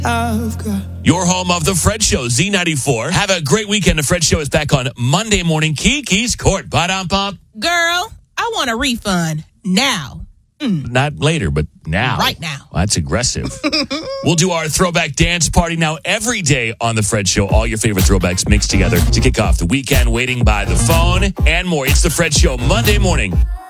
Your home of The Fred Show, Z94. Have a great weekend. The Fred Show is back on Monday morning. Kiki's Court. Ba-dum-bum. Girl, I want a refund now. Not later, but now. Right now. Well, that's aggressive. We'll do our throwback dance party now every day on The Fred Show. All your favorite throwbacks mixed together to kick off the weekend, waiting by the phone, and more. It's The Fred Show Monday morning.